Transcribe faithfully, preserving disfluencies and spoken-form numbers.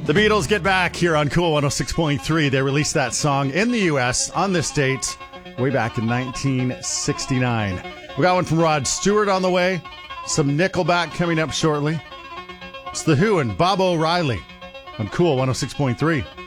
The Beatles get back here on Cool one oh six point three. They released that song in the U S on this date way back in nineteen sixty-nine. We got one from Rod Stewart on the way. Some Nickelback coming up shortly. It's The Who and Bob O'Reilly on Cool one oh six point three.